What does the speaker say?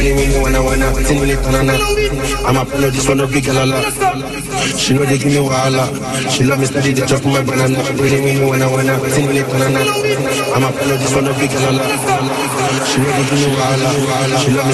When I wanna, I'm a plan of this one, a big galala. She know they give me wahala. She love me steady, they chop my banana. When I wanna, I'm a plan of this one, a big galala. She know they give me wahala. She love me.